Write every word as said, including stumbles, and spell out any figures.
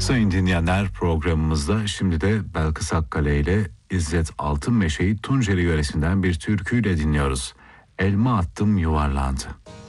Sayın dinleyenler, programımızda şimdi de Belkıs Akkale ile İzzet Altınmeşe'yi Tunceli yöresinden bir türküyle dinliyoruz. Elma attım yuvarlandı.